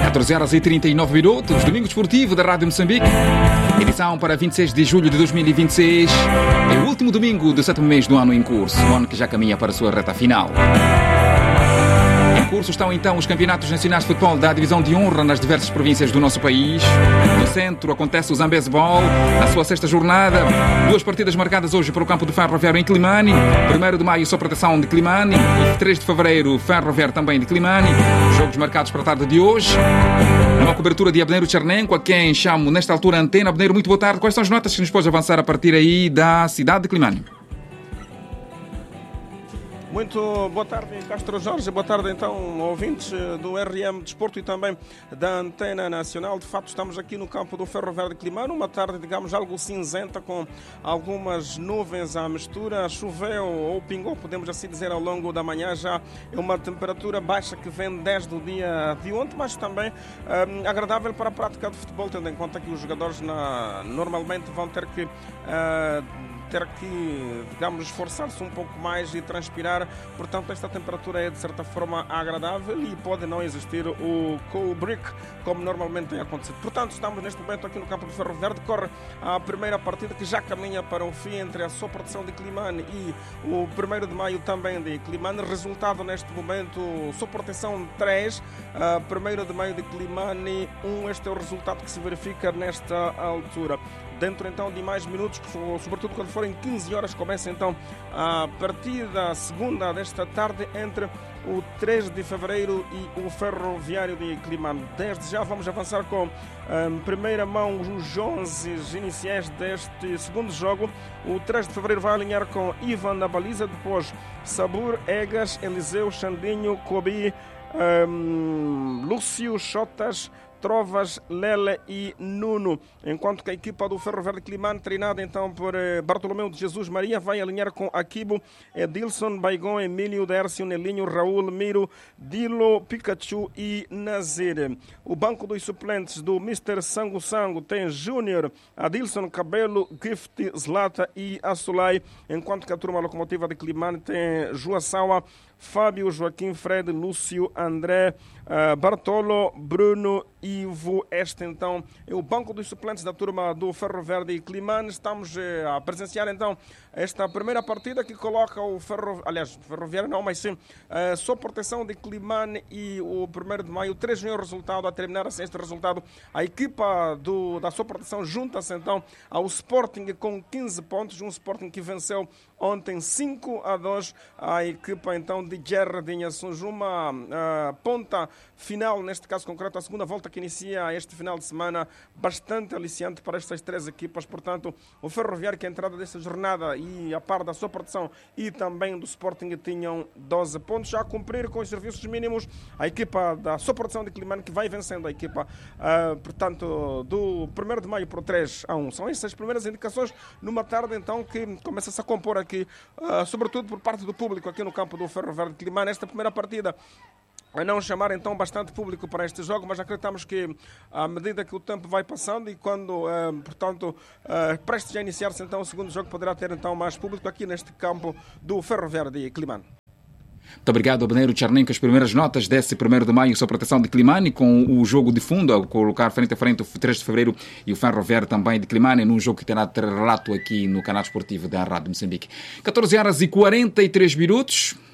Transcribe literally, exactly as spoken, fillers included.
catorze horas e trinta e nove minutos, Domingo Desportivo da Rádio Moçambique. Edição para vinte e seis de julho de dois mil e vinte e seis. É o último domingo do sétimo mês do ano em curso, o ano que já caminha para a sua reta final. Em curso estão então os campeonatos nacionais de futebol da divisão de honra nas diversas províncias do nosso país. No centro acontece o Zambeze Ball, na sua sexta jornada. Duas partidas marcadas hoje para o campo do Ferroviário em Climane. primeiro de maio, só proteção de Climane. E três de fevereiro, Ferroviário também de Climane. Jogos marcados para a tarde de hoje. Uma cobertura de Abneiro Chernenco, a quem chamo nesta altura Antena. Abneiro, muito boa tarde. Quais são as notas que nos pode avançar a partir aí da cidade de Climane? Muito boa tarde, Castro Jorge. Boa tarde, então, ouvintes do R M Desporto e também da Antena Nacional. De facto, estamos aqui no campo do Ferroviário de Climane. Uma tarde, digamos, algo cinzenta, com algumas nuvens à mistura. Choveu ou pingou, podemos assim dizer, ao longo da manhã. Já é uma temperatura baixa que vem desde o dia de ontem, mas também hum, agradável para a prática de futebol, tendo em conta que os jogadores na, normalmente vão ter que... Uh, ter que, digamos, esforçar-se um pouco mais e transpirar. Portanto, esta temperatura é de certa forma agradável e pode não existir o cool break como normalmente tem acontecido. Portanto, estamos neste momento aqui no campo do Ferroviário. Decorre a primeira partida que já caminha para o fim entre a Soproteção de Climane e o primeiro de maio também de Climane. Resultado neste momento, Soproteção três, primeiro de maio de Climane um. Este é o resultado que se verifica nesta altura. Dentro então de mais minutos, sobretudo quando forem quinze horas, começa então a partida segunda desta tarde entre o três de fevereiro e o Ferroviário de Climane. Desde já vamos avançar com em primeira mão os onze iniciais deste segundo jogo. O três de fevereiro vai alinhar com Ivan na baliza, depois Sabur, Egas, Eliseu, Xandinho, Kobi, um, Lúcio, Chotas, Trovas, Lele e Nuno. Enquanto que a equipa do Ferroviário de Climane, treinada então por Bartolomeu de Jesus Maria, vai alinhar com Akibo, Edilson, Baigon, Emílio, Dércio, Nelinho, Raul, Miro, Dilo, Pikachu e Nazir. O banco dos suplentes do mister Sango Sango tem Júnior, Adilson, Cabelo, Gift, Zlata e Assulay, enquanto que a turma locomotiva de Climane tem Joaçaua, Fábio, Joaquim, Fred, Lúcio, André, uh, Bartolo, Bruno, Ivo. Este então é o banco dos suplentes da turma do Ferroviário de Climane. Estamos uh, a presenciar então esta primeira partida que coloca o Ferroviário, aliás, Ferroviário não, mas sim, uh, só proteção de Climane e o primeiro de maio. Três em resultado, a terminar assim este resultado, a equipa do, da sua proteção junta-se então ao Sporting com quinze pontos, um Sporting que venceu ontem cinco a dois a equipa então de Jardim Sunjuma. Uh, ponta final, neste caso concreto, a segunda volta que inicia este final de semana, bastante aliciante para estas três equipas. Portanto, o Ferroviário, que a entrada desta jornada e a par da sua produção e também do Sporting, tinham doze pontos já a cumprir com os serviços mínimos. A equipa da sua produção de Climane, que vai vencendo a equipa, uh, portanto, do primeiro de maio por três a um. São essas as primeiras indicações numa tarde então que começa-se a compor aqui, uh, sobretudo por parte do público aqui no campo do Ferroviário de Climane. Esta primeira partida a não chamar então bastante público para este jogo, mas acreditamos que à medida que o tempo vai passando e quando, eh, portanto, eh, prestes a iniciar-se então o segundo jogo, poderá ter então mais público aqui neste campo do Ferroviário de Climane. Muito obrigado, Abneiro Chernenco. As primeiras notas desse primeiro de maio, sua proteção de Climane, com o jogo de fundo, a colocar frente a frente o três de fevereiro e o Ferroviário também de Climane, num jogo que terá relato aqui no canal esportivo da Rádio Moçambique. catorze horas e quarenta e três minutos.